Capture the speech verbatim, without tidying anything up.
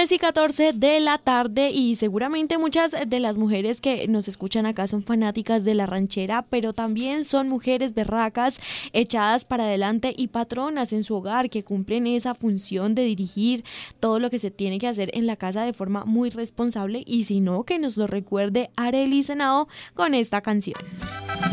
tres y catorce de la tarde y seguramente muchas de las mujeres que nos escuchan acá son fanáticas de la ranchera, pero también son mujeres berracas, echadas para adelante y patronas en su hogar que cumplen esa función de dirigir todo lo que se tiene que hacer en la casa de forma muy responsable y si no, que nos lo recuerde Arely Senao con esta canción.